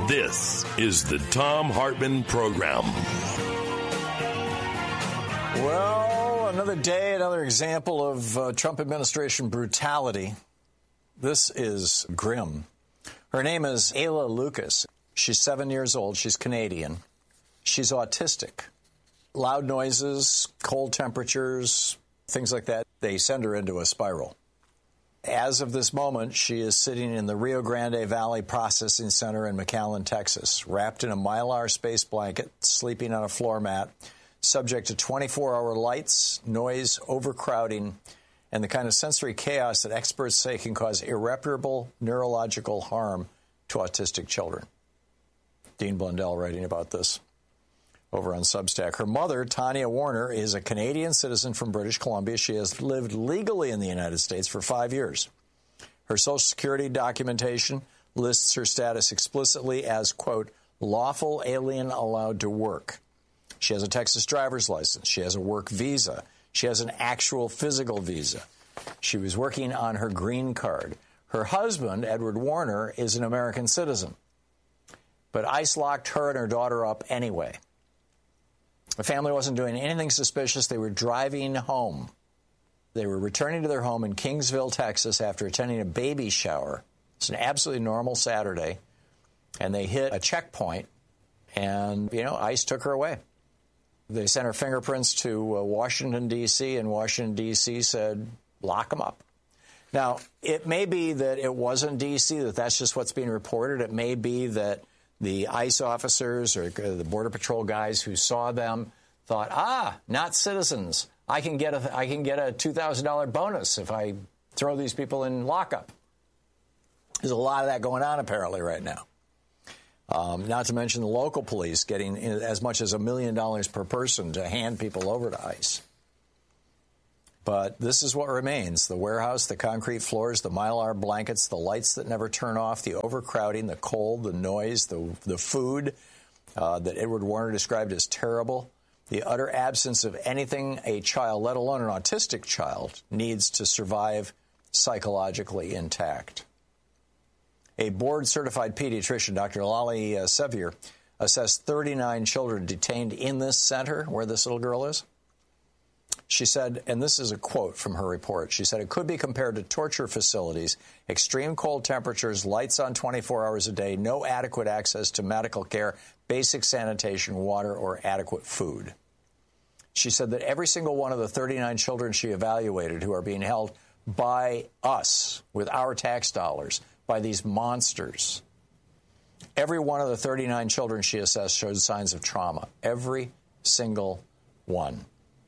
This is the Thom Hartmann Program. Well, another day, another example of Trump administration brutality. This is grim. Her name is Ayla Lucas. She's 7 years old. She's Canadian. She's autistic. Loud noises, cold temperatures, things like that, they send her into a spiral. As of this moment, she is sitting in the Rio Grande Valley Processing Center in McAllen, Texas, wrapped in a Mylar space blanket, sleeping on a floor mat, subject to 24-hour lights, noise, overcrowding, and the kind of sensory chaos that experts say can cause irreparable neurological harm to autistic children. Dean Blundell writing about this over on Substack. Her mother, Tanya Warner, is a Canadian citizen from British Columbia. She has lived legally in the United States for 5 years. Her Social Security documentation lists her status explicitly as, quote, lawful alien allowed to work. She has a Texas driver's license. She has a work visa. She has an actual physical visa. She was working on her green card. Her husband, Edward Warner, is an American citizen. But ICE locked her and her daughter up anyway. The family wasn't doing anything suspicious. They were driving home. They were returning to their home in Kingsville, Texas, after attending a baby shower. It's an absolutely normal Saturday. And they hit a checkpoint, and, ICE took her away. They sent her fingerprints to Washington, D.C., and Washington, D.C. said, lock them up. Now, it may be that it wasn't D.C., that's just what's being reported. It may be that the ICE officers or the Border Patrol guys who saw them thought, not citizens. I can get a $2,000 bonus if I throw these people in lockup. There's a lot of that going on apparently right now. Not to mention the local police getting as much as $1 million per person to hand people over to ICE. But this is what remains. The warehouse, the concrete floors, the Mylar blankets, the lights that never turn off, the overcrowding, the cold, the noise, the food that Edward Warner described as terrible, the utter absence of anything a child, let alone an autistic child, needs to survive psychologically intact. A board-certified pediatrician, Dr. Lali Sevier, assessed 39 children detained in this center where this little girl is. She said, and this is a quote from her report, she said, it could be compared to torture facilities, extreme cold temperatures, lights on 24 hours a day, no adequate access to medical care, basic sanitation, water, or adequate food. She said that every single one of the 39 children she evaluated who are being held by us, with our tax dollars, by these monsters, every one of the 39 children she assessed showed signs of trauma. Every single one.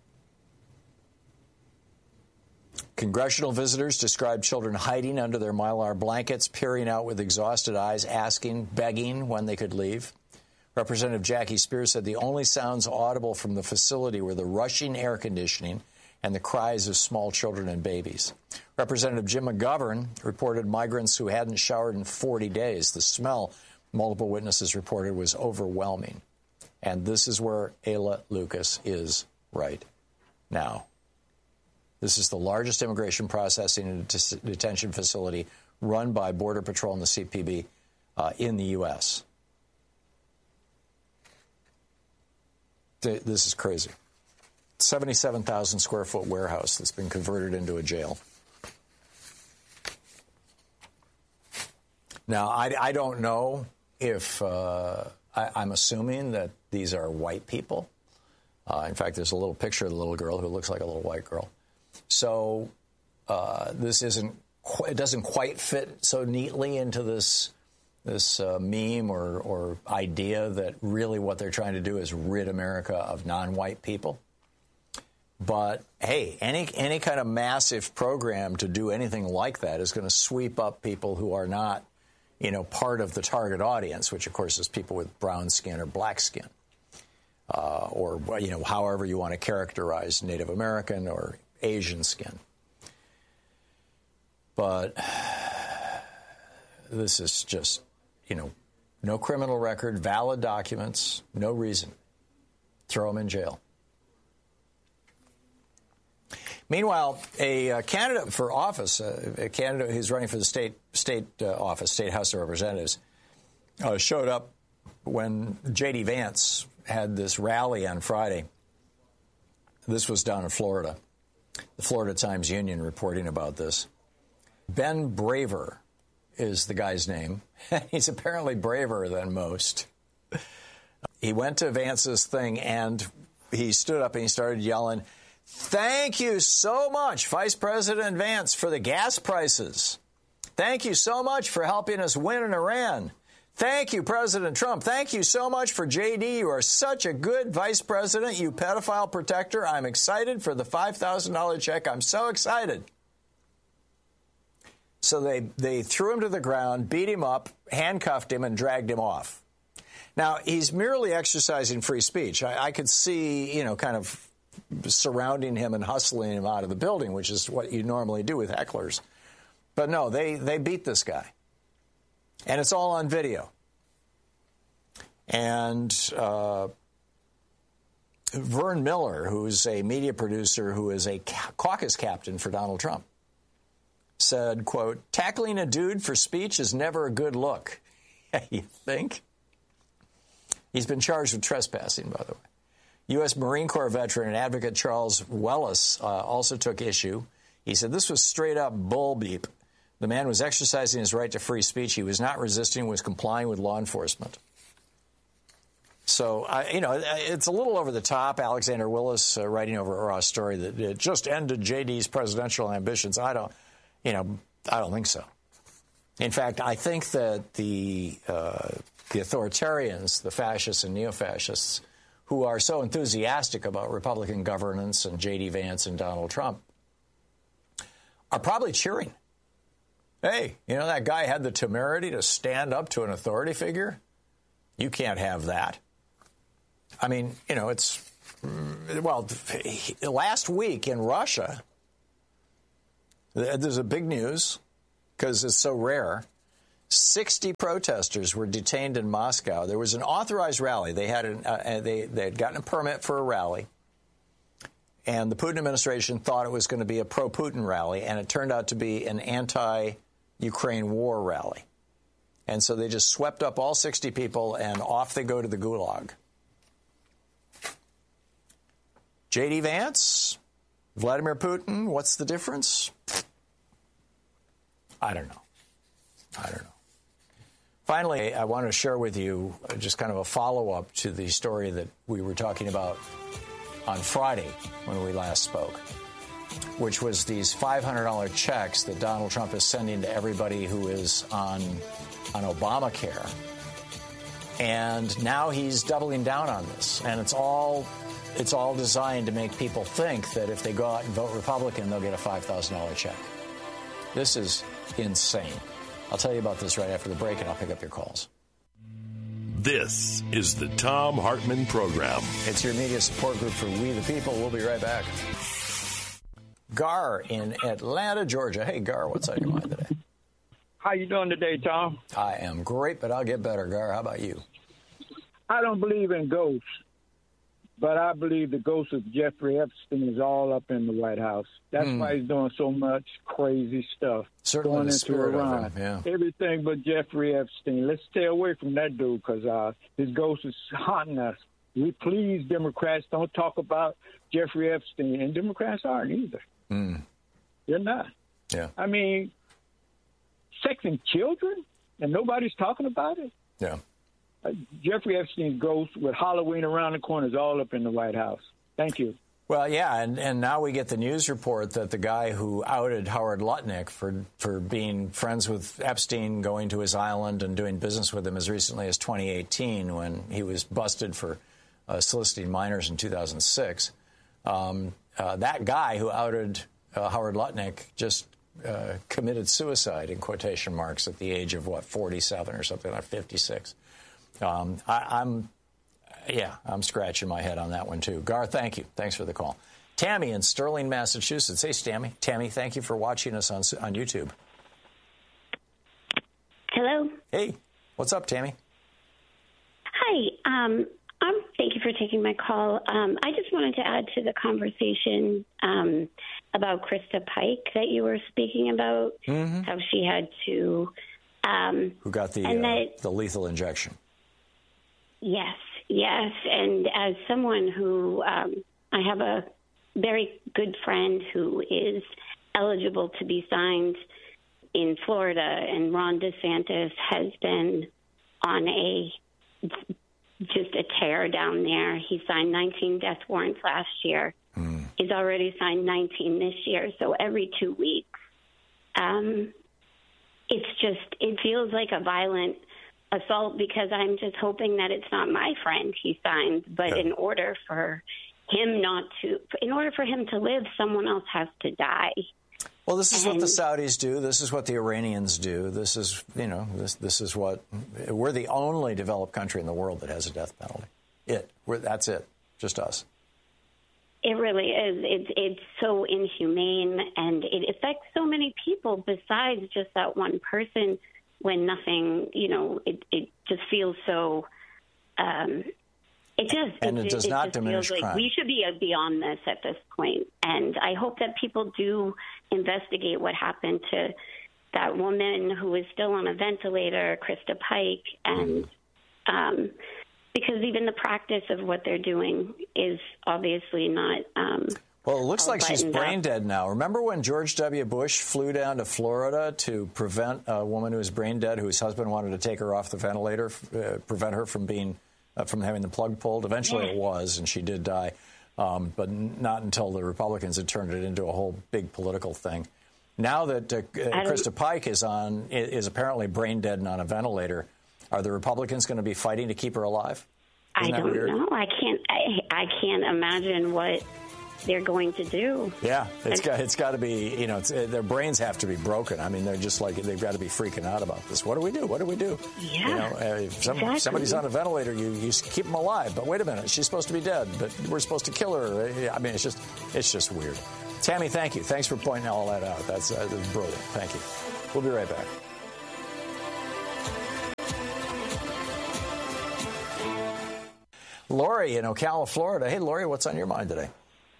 Congressional visitors described children hiding under their Mylar blankets, peering out with exhausted eyes, asking, begging when they could leave. Representative Jackie Spears said the only sounds audible from the facility were the rushing air conditioning and the cries of small children and babies. Representative Jim McGovern reported migrants who hadn't showered in 40 days. The smell, multiple witnesses reported, was overwhelming. And this is where Ayla Lucas is right now. This is the largest immigration processing and detention facility run by Border Patrol and the CPB in the U.S. This is crazy. 77,000 square foot warehouse that's been converted into a jail. Now, I don't know if I'm assuming that these are white people. In fact, there's a little picture of the little girl who looks like a little white girl. So this it doesn't quite fit so neatly into this meme or idea that really what they're trying to do is rid America of non-white people. But hey, any kind of massive program to do anything like that is going to sweep up people who are not, part of the target audience, which of course is people with brown skin or black skin, or however you want to characterize Native American or Asian skin. But this is just, no criminal record, valid documents, no reason. Throw them in jail. Meanwhile, a candidate for office, a candidate who's running for the state office, State House of Representatives, showed up when J.D. Vance had this rally on Friday. This was down in Florida. The Florida Times-Union reporting about this. Ben Braver is the guy's name. He's apparently braver than most. He went to Vance's thing, and he stood up and he started yelling, "Thank you so much, Vice President Vance, for the gas prices. Thank you so much for helping us win in Iran. Thank you, President Trump. Thank you so much for J.D. You are such a good vice president, you pedophile protector. I'm excited for the $5,000 check. I'm so excited." So they threw him to the ground, beat him up, handcuffed him, and dragged him off. Now, he's merely exercising free speech. I could see, kind of surrounding him and hustling him out of the building, which is what you normally do with hecklers. But no, they beat this guy. And it's all on video. And Vern Miller, who's a media producer who is a caucus captain for Donald Trump, said, quote, "Tackling a dude for speech is never a good look." You think? He's been charged with trespassing, by the way. U.S. Marine Corps veteran and advocate Charles Wellis also took issue. He said this was straight up bull beep. The man was exercising his right to free speech. He was not resisting, was complying with law enforcement. So, it's a little over the top. Alexander Willis writing over a raw story that it just ended J.D.'s presidential ambitions. I don't think so. In fact, I think that the authoritarians, the fascists and neo-fascists, who are so enthusiastic about Republican governance and J.D. Vance and Donald Trump, are probably cheering. Hey, that guy had the temerity to stand up to an authority figure? You can't have that. I mean, last week in Russia, there's a big news, because it's so rare. 60 protesters were detained in Moscow. There was an authorized rally. They had they had gotten a permit for a rally, and the Putin administration thought it was going to be a pro-Putin rally, and it turned out to be an anti-Ukraine war rally. And so they just swept up all 60 people, and off they go to the gulag. J.D. Vance, Vladimir Putin, what's the difference? I don't know. Finally, I want to share with you just kind of a follow-up to the story that we were talking about on Friday when we last spoke, which was these $500 checks that Donald Trump is sending to everybody who is on Obamacare. And now he's doubling down on this. And it's all designed to make people think that if they go out and vote Republican, they'll get a $5,000 check. This is insane. I'll tell you about this right after the break, and I'll pick up your calls. This is the Thom Hartmann Program. It's your media support group for We the People. We'll be right back. Gar in Atlanta, Georgia. Hey, Gar, what's on your mind today? How you doing today, Tom? I am great, but I'll get better. Gar, how about you? I don't believe in ghosts, but I believe the ghost of Jeffrey Epstein is all up in the White House. That's why he's doing so much crazy stuff. Certainly going the into spirit Iran. of him, yeah. Everything but Jeffrey Epstein. Let's stay away from that dude because his ghost is haunting us. We please, Democrats, don't talk about Jeffrey Epstein. And Democrats aren't either. They're not. Yeah. I mean, sexing children and nobody's talking about it? Yeah. Jeffrey Epstein's ghost with Halloween around the corner is all up in the White House. Thank you. Well, yeah, and now we get the news report that the guy who outed Howard Lutnick for being friends with Epstein, going to his island and doing business with him as recently as 2018 when he was busted for soliciting minors in 2006. That guy who outed Howard Lutnick just committed suicide, in quotation marks, at the age of, 47 or something, like 56. I'm scratching my head on that one, too. Gar, thank you. Thanks for the call. Tammy in Sterling, Massachusetts. Hey, Tammy. Tammy, thank you for watching us on YouTube. Hello. Hey. What's up, Tammy? Hi. Thank you for taking my call. I just wanted to add to the conversation about Krista Pike that you were speaking about, how she had to Who got the lethal injection. Yes. And as someone who, I have a very good friend who is eligible to be signed in Florida, and Ron DeSantis has been on just a tear down there. He signed 19 death warrants last year. He's already signed 19 this year. So every 2 weeks, it feels like a violent assault, because I'm just hoping that it's not my friend he signed. But in order for him to live, someone else has to die. Well, this is what the Saudis do. This is what the Iranians do. This is, this is what we're the only developed country in the world that has a death penalty. That's it. Just us. It really is. It's so inhumane, and it affects so many people besides just that one person. When nothing, it just feels so. It does not diminish crime. Like we should be beyond this at this point, and I hope that people do investigate what happened to that woman who is still on a ventilator, Krista Pike, and because even the practice of what they're doing is obviously not. Well, it looks like she's brain dead now. Remember when George W. Bush flew down to Florida to prevent a woman who was brain dead, whose husband wanted to take her off the ventilator, prevent her from from having the plug pulled? Eventually it was, and she did die, but not until the Republicans had turned it into a whole big political thing. Now that Krista Pike is apparently brain dead and on a ventilator, are the Republicans going to be fighting to keep her alive? I don't know. I can't imagine what they're going to do. Yeah, it's got to be, their brains have to be broken. I mean, they're just like, they've got to be freaking out about this. What do we do? What do we do? Yeah, if somebody's on a ventilator, you keep them alive. But wait a minute, she's supposed to be dead, but we're supposed to kill her. I mean, it's just weird. Tammy, thank you. Thanks for pointing all that out. That's brilliant. Thank you. We'll be right back. Lori in Ocala, Florida. Hey, Lori, what's on your mind today?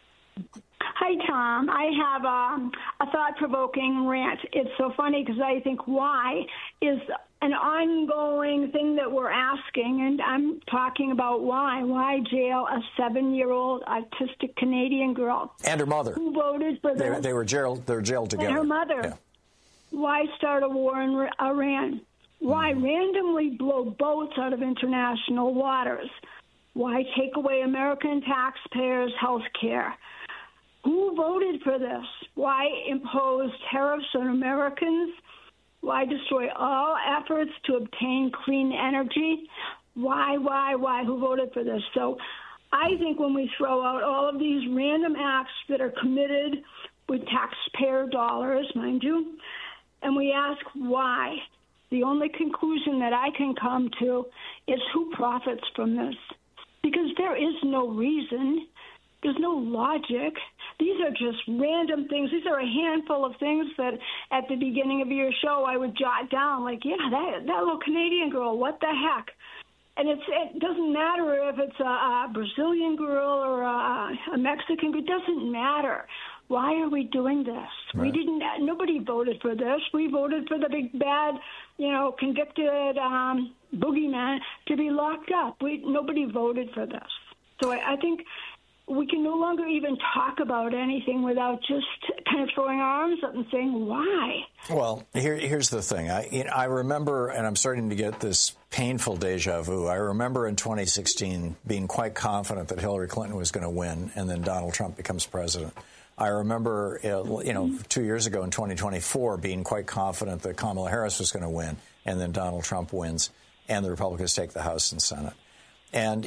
Hi, Tom. I have a thought-provoking rant. It's so funny because I think why is an ongoing thing that we're asking, and I'm talking about why. Why jail a 7-year-old autistic Canadian girl? And her mother. Who voted for this? They were jailed together. And her mother. Yeah. Why start a war in Iran? Why randomly blow boats out of international waters? Why take away American taxpayers' health care? Who voted for this? Why impose tariffs on Americans? Why destroy all efforts to obtain clean energy? Why? Who voted for this? So I think when we throw out all of these random acts that are committed with taxpayer dollars, mind you, and we ask why, the only conclusion that I can come to is who profits from this. Because there is no reason. There's no logic. These are just random things. These are a handful of things that at the beginning of your show I would jot down, like, that little Canadian girl, what the heck? And it doesn't matter if it's a Brazilian girl or a Mexican girl. It doesn't matter. Why are we doing this? Right. Nobody voted for this. We voted for the big bad, convicted boogeyman to be locked up. Nobody voted for this. So I think we can no longer even talk about anything without just kind of throwing our arms up and saying, why? Well, here's the thing. I remember, and I'm starting to get this painful deja vu, I remember in 2016 being quite confident that Hillary Clinton was going to win, and then Donald Trump becomes president. I remember, 2 years ago in 2024 being quite confident that Kamala Harris was going to win, and then Donald Trump wins, and the Republicans take the House and Senate. And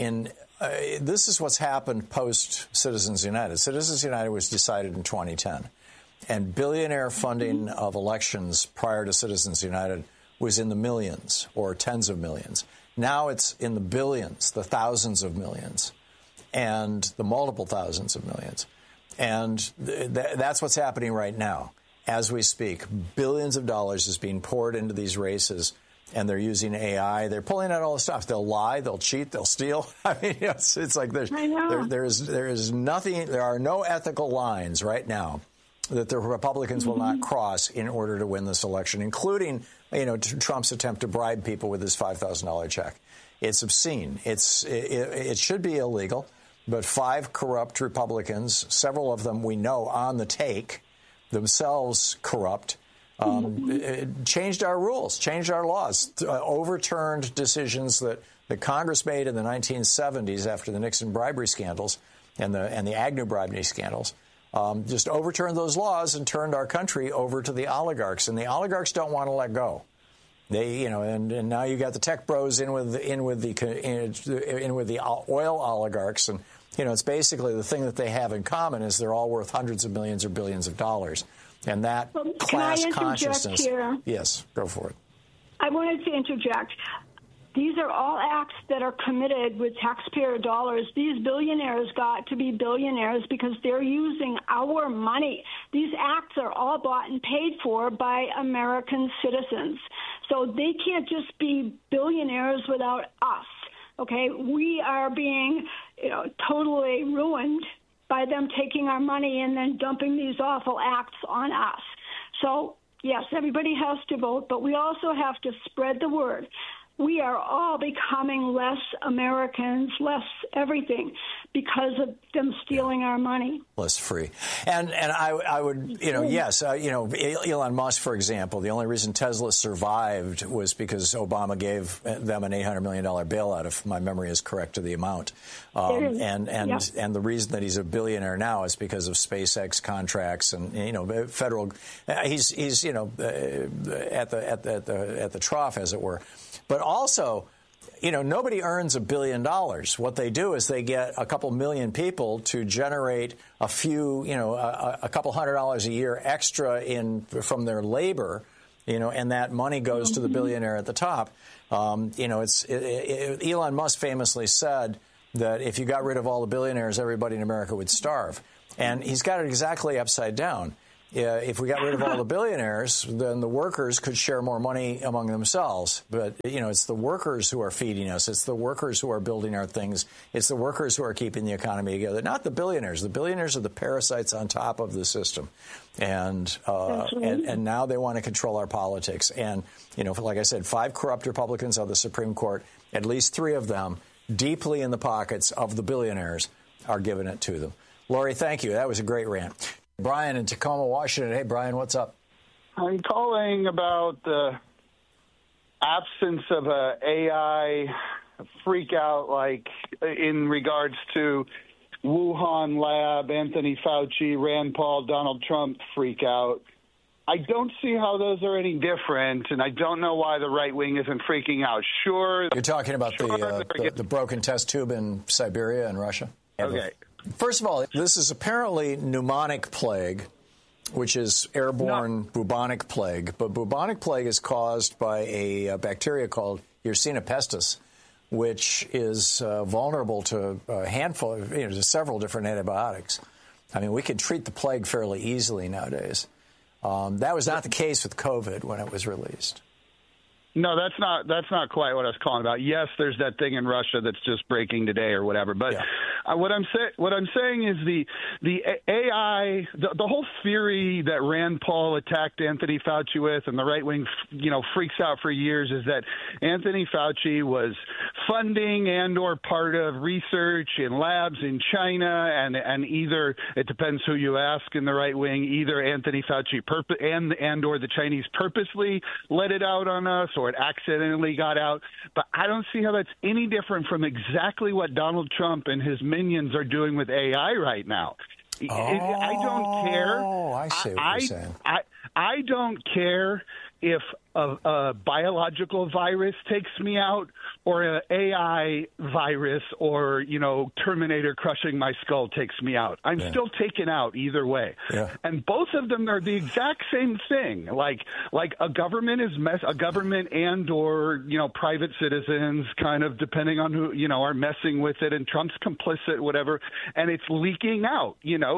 this is what's happened post-Citizens United. Citizens United was decided in 2010, and billionaire funding of elections prior to Citizens United was in the millions or tens of millions. Now it's in the billions, the thousands of millions, and the multiple thousands of millions. And that's what's happening right now. As we speak, billions of dollars is being poured into these races, and they're using AI. They're pulling out all the stuff. They'll lie, they'll cheat, they'll steal. I mean, it's like there is nothing. There are no ethical lines right now that the Republicans will not cross in order to win this election, including, Trump's attempt to bribe people with his $5,000 check. It's obscene. It should be illegal, but 5 corrupt Republicans, several of them we know on the take, themselves corrupt, changed our rules, changed our laws, overturned decisions that Congress made in the 1970s after the Nixon bribery scandals and the Agnew bribery scandals. Just overturned those laws and turned our country over to the oligarchs, and the oligarchs don't want to let go. They, and now you got the tech bros in with the oil oligarchs, and it's basically the thing that they have in common is they're all worth hundreds of millions or billions of dollars, and that class consciousness. Here? Yes, go for it. I wanted to interject. These are all acts that are committed with taxpayer dollars. These billionaires got to be billionaires because they're using our money. These acts are all bought and paid for by American citizens. So they can't just be billionaires without us. Okay, we are being, totally ruined by them taking our money and then dumping these awful acts on us. So, yes, everybody has to vote, but we also have to spread the word. We are all becoming less Americans, less everything, because of them stealing our money. Less free. And I would, yes, Elon Musk, for example, the only reason Tesla survived was because Obama gave them an $800 million bailout, if my memory is correct to the amount. And the reason that he's a billionaire now is because of SpaceX contracts and, federal, he's at the trough, as it were. But also, nobody earns $1 billion. What they do is they get a couple million people to generate a few, a couple $100 a year extra from their labor, and that money goes to the billionaire at the top. Elon Musk famously said that if you got rid of all the billionaires, everybody in America would starve. And he's got it exactly upside down. If we got rid of all the billionaires, then the workers could share more money among themselves. But, it's the workers who are feeding us. It's the workers who are building our things. It's the workers who are keeping the economy together, not the billionaires. The billionaires are the parasites on top of the system. And now they want to control our politics. And, like I said, 5 corrupt Republicans on the Supreme Court, at least 3 of them deeply in the pockets of the billionaires are giving it to them. Lori, thank you. That was a great rant. Brian in Tacoma, Washington. Hey, Brian, what's up? I'm calling about the absence of a AI freak out, like in regards to Wuhan lab, Anthony Fauci, Rand Paul, Donald Trump freak out. I don't see how those are any different, and I don't know why the right wing isn't freaking out. Sure. You're talking about the broken test tube in Siberia and Russia? Okay. First of all, this is apparently pneumonic plague, which is airborne bubonic plague. But bubonic plague is caused by a bacteria called Yersinia pestis, which is vulnerable to a handful, to several different antibiotics. I mean, we can treat the plague fairly easily nowadays. That was not the case with COVID when it was released. No, that's not quite what I was calling about. Yes, there's that thing in Russia that's just breaking today or whatever. But what I'm saying is the AI, the whole theory that Rand Paul attacked Anthony Fauci with, and the right wing, freaks out for years, is that Anthony Fauci was funding and/or part of research in labs in China, and either, it depends who you ask in the right wing, either Anthony Fauci and/or the Chinese purposely let it out on us, or it accidentally got out. But I don't see how that's any different from exactly what Donald Trump and his minions are doing with AI right now. I don't care. Oh, I see what you're saying. I don't care if a biological virus takes me out, or an AI virus, or, Terminator crushing my skull takes me out. I'm still taken out either way. Yeah. And both of them are the exact same thing. Like a government a government and or, private citizens, kind of depending on who, are messing with it, and Trump's complicit, whatever, and it's leaking out,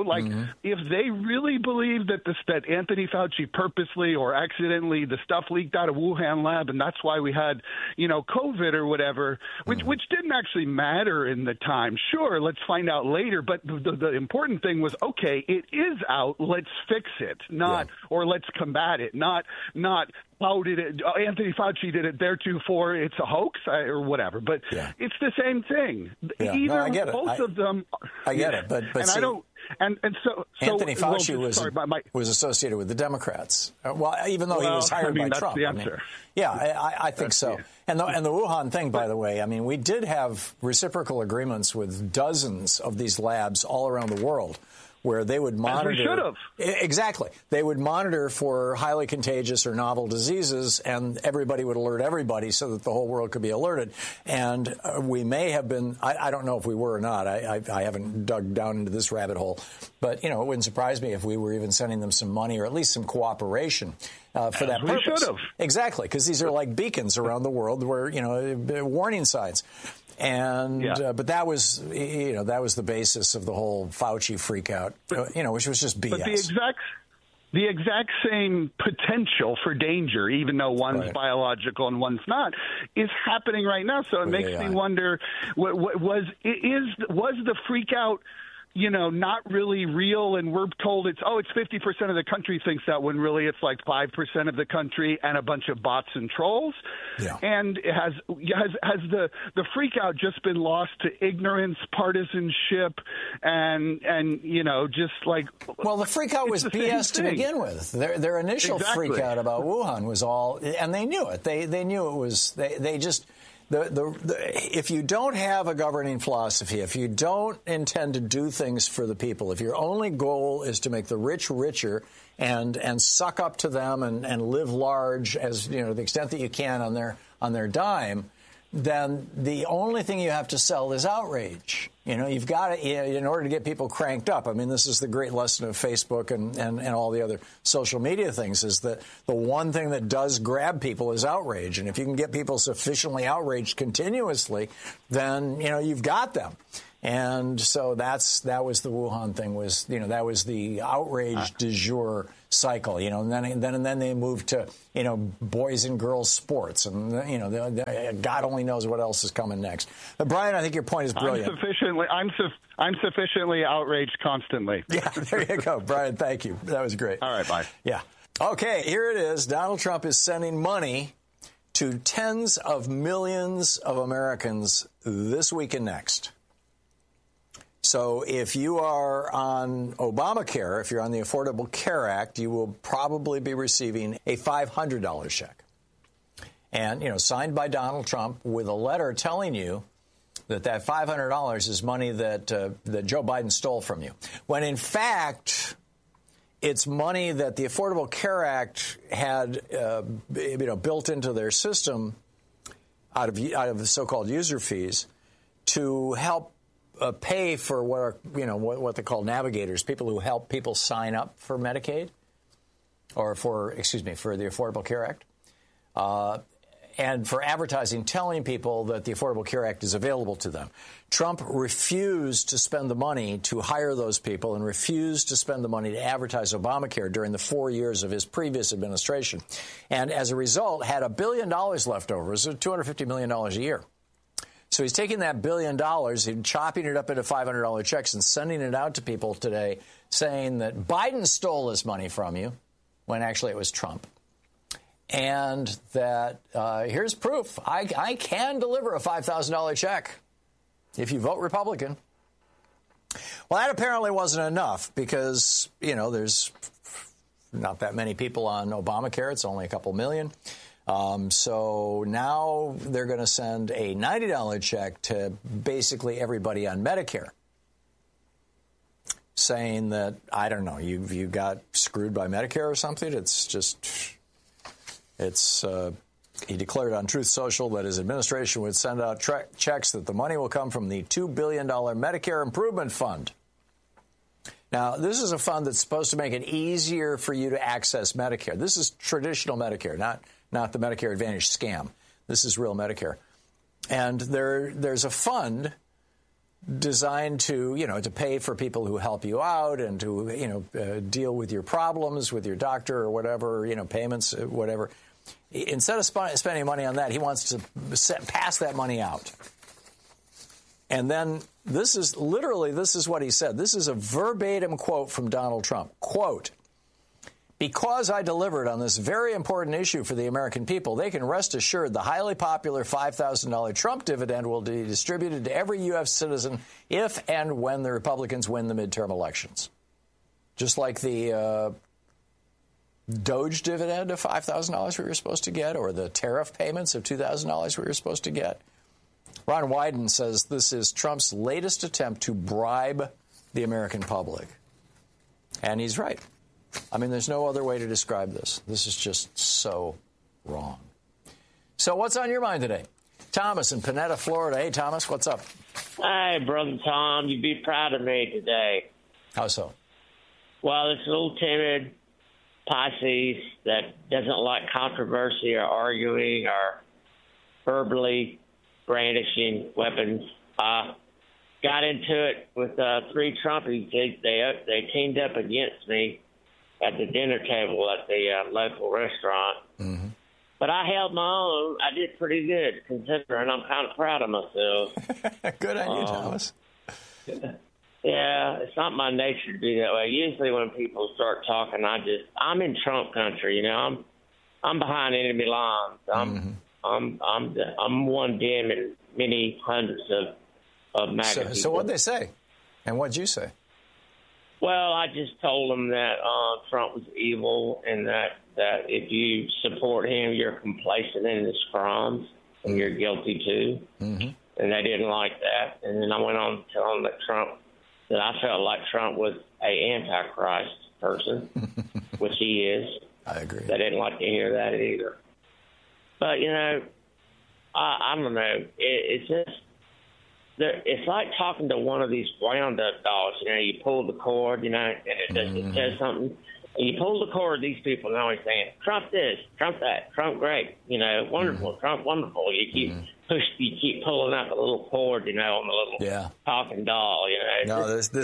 if they really believe that Anthony Fauci purposely or accidentally, the stuff leaked out of Wuhan lab, and that's why we had, COVID or whatever, whatever, which didn't actually matter in the time. Sure, let's find out later. But the important thing was, okay, it is out. Let's fix it, or let's combat it. Not how did it? Anthony Fauci did it theretofore. It's a hoax or whatever. But it's the same thing. Yeah. Either I get it. both of them. I get it, but and see, I don't. And so Anthony Fauci was associated with the Democrats. Well, even though he was hired by Trump. That's the answer. I think so. And the Wuhan thing, by the way, I mean, we did have reciprocal agreements with dozens of these labs all around the world, where they would monitor. As we should have. Exactly. They would monitor for highly contagious or novel diseases, and everybody would alert everybody so that the whole world could be alerted. And we may have been, I don't know if we were or not. I haven't dug down into this rabbit hole. But, it wouldn't surprise me if we were even sending them some money or at least some cooperation for that purpose. We should have. Exactly, because these are like beacons around the world where, warning signs. And but that was the basis of the whole Fauci freakout, which was just BS. But the exact same potential for danger, even though one's biological and one's not, is happening right now. So it makes me wonder: was the freakout? Not really real, and we're told it's 50% of the country thinks that, when really it's like 5% of the country and a bunch of bots and trolls. Yeah. And has the freak out just been lost to ignorance, partisanship, and just like, well, the freak out was BS to begin with. Their initial freak out about Wuhan was all, and they knew it. They knew it was. They just. If you don't have a governing philosophy, if you don't intend to do things for the people, if your only goal is to make the rich richer and suck up to them and live large as the extent that you can on their dime, then the only thing you have to sell is outrage. You've got to, in order to get people cranked up. I mean, this is the great lesson of Facebook and all the other social media things, is that the one thing that does grab people is outrage. And if you can get people sufficiently outraged continuously, then, you've got them. And so that was the Wuhan thing, that was the outrage du jour cycle, and then they moved to, boys and girls sports, and, God only knows what else is coming next. But Brian, I think your point is brilliant. I'm sufficiently outraged constantly. Yeah, there you go. Brian, thank you. That was great. All right, bye. Yeah. Okay, here it is. Donald Trump is sending money to tens of millions of Americans this week and next. So if you are on Obamacare, if you're on the Affordable Care Act, you will probably be receiving a $500 check. And, signed by Donald Trump with a letter telling you that $500 is money that Joe Biden stole from you. When, in fact, it's money that the Affordable Care Act had, built into their system out of the so-called user fees to help pay for what they call navigators, people who help people sign up for Medicaid, or for the Affordable Care Act, and for advertising, telling people that the Affordable Care Act is available to them. Trump refused to spend the money to hire those people and refused to spend the money to advertise Obamacare during the 4 years of his previous administration, and as a result had $1 billion left over. It was $250 million a year. So he's taking that $1 billion and chopping it up into $500 checks and sending it out to people today, saying that Biden stole his money from you, when actually it was Trump. And that here's proof. I can deliver a $5,000 check if you vote Republican. Well, that apparently wasn't enough because, there's not that many people on Obamacare. It's only a couple million. So now they're going to send a $90 check to basically everybody on Medicare, saying that, I don't know, you got screwed by Medicare or something. He declared on Truth Social that his administration would send out checks that the money will come from the $2 billion Medicare Improvement Fund. Now, this is a fund that's supposed to make it easier for you to access Medicare. This is traditional Medicare, not the Medicare Advantage scam. This is real Medicare. And there's a fund designed to, to pay for people who help you out and to, deal with your problems with your doctor or whatever, payments, whatever. Instead of spending money on that, he wants to pass that money out. And then this is what he said. This is a verbatim quote from Donald Trump. Quote, "Because I delivered on this very important issue for the American people, they can rest assured the highly popular $5,000 Trump dividend will be distributed to every U.S. citizen if and when the Republicans win the midterm elections." Just like the Doge dividend of $5,000 we were supposed to get, or the tariff payments of $2,000 we were supposed to get. Ron Wyden says this is Trump's latest attempt to bribe the American public. And he's right. I mean, there's no other way to describe this. This is just so wrong. So what's on your mind today? Thomas in Panetta, Florida. Hey, Thomas, what's up? Hi, Brother Tom. You'd be proud of me today. How so? Well, this little timid Pisces that doesn't like controversy or arguing or verbally brandishing weapons got into it with three Trumpies. They teamed up against me at the dinner table at the local restaurant. Mm-hmm. But I held my own. I did pretty good, considering I'm kind of proud of myself. Good on you, Thomas. Yeah, it's not my nature to be that way. Usually when people start talking, I'm in Trump country, you know. I'm behind enemy lines. I'm one dim in many hundreds of MAGA people. So what'd they say? And what'd you say? Well, I just told them that Trump was evil and that if you support him, you're complacent in his crimes and you're guilty too. Mm-hmm. And they didn't like that. And then I went on to tell them that I felt like Trump was a antichrist person, which he is. I agree. They didn't like to hear that either. But, you know, I don't know. It's just, it's like talking to one of these Roundup dogs. You know, you pull the cord, you know, and it says something. And you pull the cord, these people are always saying, Trump this, Trump that, Trump great, you know, wonderful, Trump wonderful. You keep pulling out the little cord, you know, on the little talking doll, you know. No, just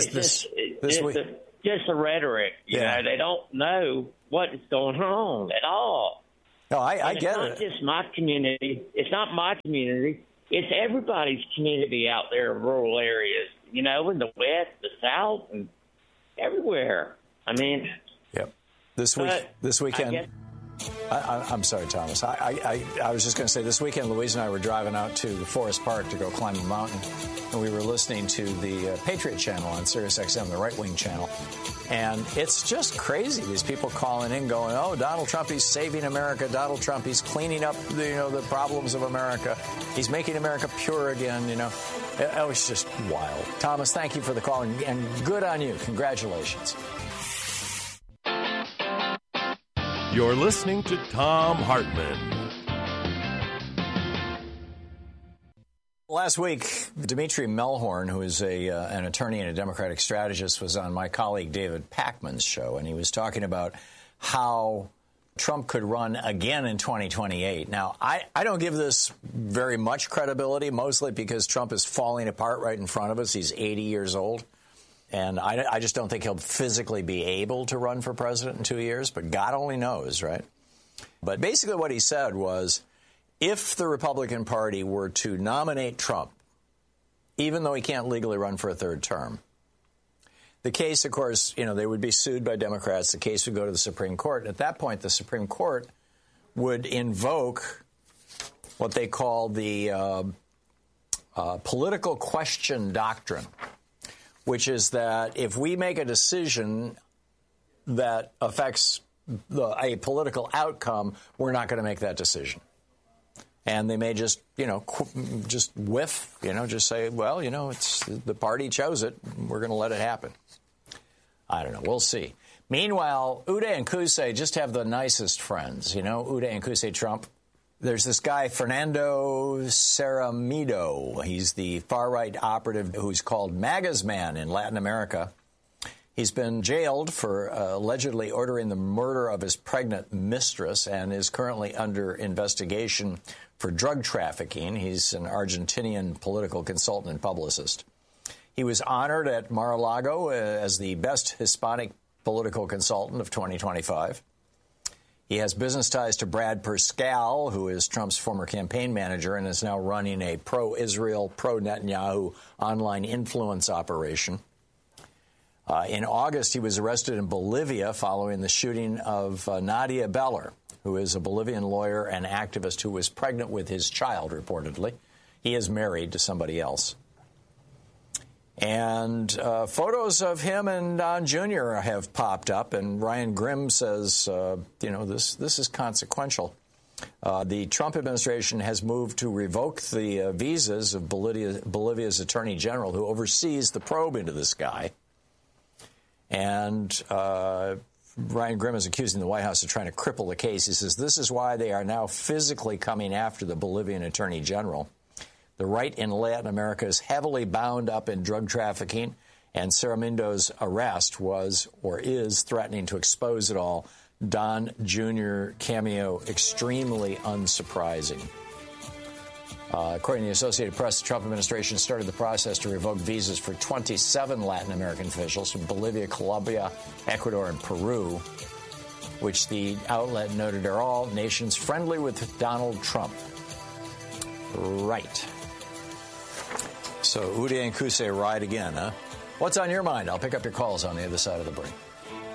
the rhetoric, you know. They don't know what is going on at all. No, I get it. It's not just my community. It's not my community. It's everybody's community out there in rural areas, you know, in the West, the South, and everywhere. I mean... Yep. This weekend... I'm sorry, Thomas. I was just going to say, this weekend, Louise and I were driving out to Forest Park to go climb a mountain, and we were listening to the Patriot Channel on Sirius XM, the right-wing channel. And it's just crazy. These people calling in going, oh, Donald Trump, he's saving America. Donald Trump, he's cleaning up, the problems of America. He's making America pure again, you know. It was just wild. Thomas, thank you for the call, and good on you. Congratulations. You're listening to Thom Hartmann. Last week, Dimitri Melhorn, who is an attorney and a Democratic strategist, was on my colleague David Pakman's show, and he was talking about how Trump could run again in 2028. Now, I don't give this very much credibility, mostly because Trump is falling apart right in front of us. He's 80 years old. And I just don't think he'll physically be able to run for president in 2 years, but God only knows, right? But basically what he said was, if the Republican Party were to nominate Trump, even though he can't legally run for a third term, the case, of course, they would be sued by Democrats. The case would go to the Supreme Court. And at that point, the Supreme Court would invoke what they call the political question doctrine, which is that if we make a decision that affects a political outcome, we're not going to make that decision. And they may just, just whiff, just say, well, it's the party chose it. We're going to let it happen. I don't know. We'll see. Meanwhile, Uday and Qusay just have the nicest friends. Uday and Qusay Trump. There's this guy, Fernando Ceramido. He's the far-right operative who's called MAGA's man in Latin America. He's been jailed for allegedly ordering the murder of his pregnant mistress and is currently under investigation for drug trafficking. He's an Argentinian political consultant and publicist. He was honored at Mar-a-Lago as the best Hispanic political consultant of 2025. He has business ties to Brad Parscale, who is Trump's former campaign manager and is now running a pro-Israel, pro-Netanyahu online influence operation. In August, he was arrested in Bolivia following the shooting of Nadia Beller, who is a Bolivian lawyer and activist who was pregnant with his child, reportedly. He is married to somebody else. And photos of him and Don Jr. have popped up, and Ryan Grim says, this is consequential. The Trump administration has moved to revoke the visas of Bolivia's attorney general, who oversees the probe into this guy. And Ryan Grim is accusing the White House of trying to cripple the case. He says this is why they are now physically coming after the Bolivian attorney general. The right in Latin America is heavily bound up in drug trafficking, and Saramindo's arrest was or is threatening to expose it all. Don Jr. cameo extremely unsurprising. According to the Associated Press, the Trump administration started the process to revoke visas for 27 Latin American officials from Bolivia, Colombia, Ecuador, and Peru, which the outlet noted are all nations friendly with Donald Trump. Right. So Uday and Qusay ride again, huh? What's on your mind? I'll pick up your calls on the other side of the break.